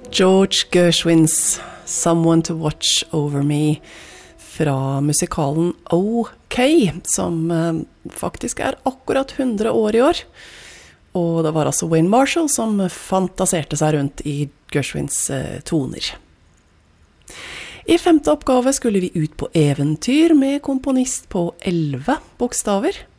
George Gershwins Someone to Watch Over Me fra musikalen OK, som faktisk akkurat 100 år i år. Og det var altså Wayne Marshall som fantaserte seg rundt i Gershwins toner. I femte oppgave skulle vi ut på eventyr med komponist på 11 bokstaver.